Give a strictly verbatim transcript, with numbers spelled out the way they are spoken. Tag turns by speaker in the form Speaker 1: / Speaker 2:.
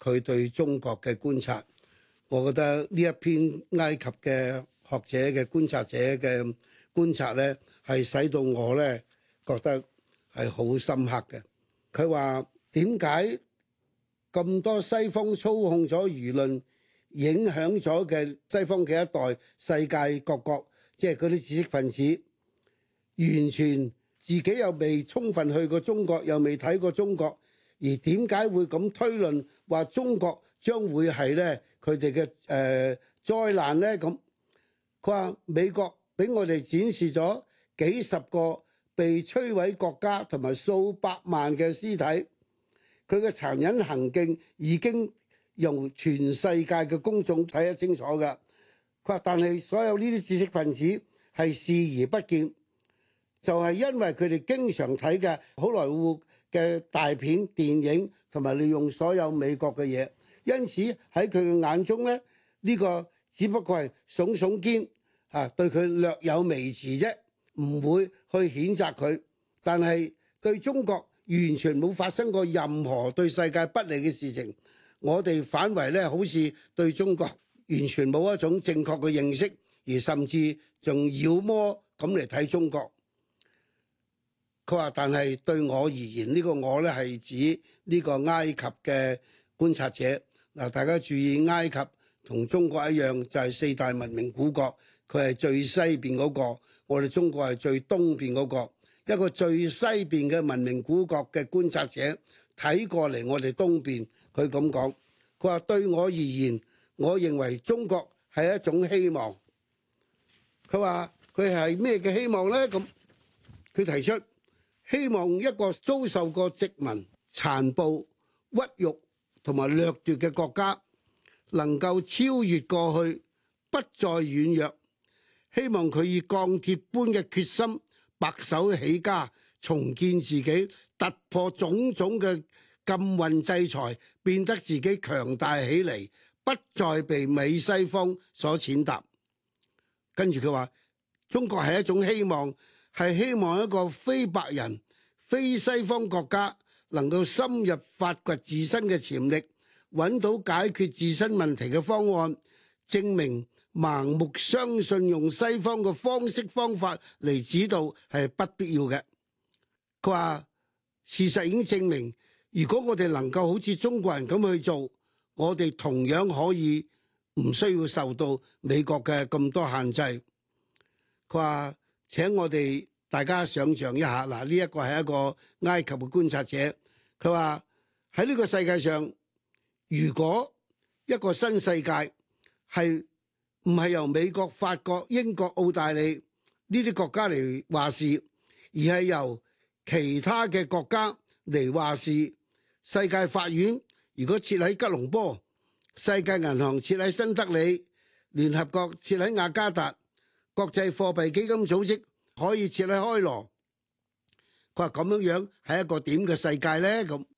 Speaker 1: 佢對中國嘅觀察。我覺得呢一篇埃及嘅學者嘅觀察者嘅觀察呢，係使到我呢覺得係好深刻嘅。佢話點解咁多西方操控咗輿論，影響咗嘅西方嘅一代世界各國，即係嗰啲知識分子，完全自己又未充分去過中國，又未睇過中國，而點解會咁推論話中國將會係咧佢哋嘅誒災難呢？咁佢話美國俾我哋展示咗幾十個被摧毀國家同埋數百萬嘅屍體，佢嘅殘忍行徑已經由全世界嘅公眾睇得清楚㗎。佢話但係所有呢啲知識分子係視而不見，就係因為佢哋經常睇嘅好萊塢嘅大片電影，同埋利用所有美國嘅嘢，因此喺佢嘅眼中咧，呢個只不過係聳聳肩嚇，對佢略有微詞啫，唔會去譴責佢。但係對中國完全冇發生過任何對世界不利嘅事情，我哋反為咧好似對中國完全冇一種正確嘅認識，而甚至仲妖魔咁嚟睇中國。佢話：但係對我而言，呢個我咧係指呢個埃及嘅觀察者。嗱，大家注意，埃及同中國一樣，就係四大文明古國，佢係最西邊嗰個，我哋中國係最東邊嗰個。一個最西邊嘅文明古國嘅觀察者睇過嚟我哋東邊，佢咁講。佢話對我而言，我認為中國係一種希望。佢話佢係咩嘅希望呢？咁佢提出希望一個遭受過殖民、殘暴、屈辱同埋掠奪嘅國家能夠超越過去，不再軟弱。希望佢以鋼鐵般嘅決心，白手起家，重建自己，突破種種嘅禁運制裁，變得自己強大起嚟，不再被美西方所踐踏。跟住佢話，中國係一種希望，係希望一個非白人、非西方國家能夠深入發掘自身嘅潛力，揾到解決自身問題嘅方案，證明盲目相信用西方嘅方式方法嚟指導係不必要嘅。佢話事實已經證明，如果我哋能夠好似中國人咁去做，我哋同樣可以唔需要受到美國嘅咁多限制。佢話請我哋大家想象一下，嗱，呢一個係一個埃及嘅觀察者。佢話喺呢個世界上，如果一個新世界係唔係由美國、法國、英國、澳大利呢啲國家嚟話事，而係由其他嘅國家嚟話事。世界法院如果設喺吉隆坡，世界銀行設喺新德里，聯合國設喺雅加達，國際貨幣基金組織可以設喺開羅。佢話咁樣樣係一個點嘅世界呢？咁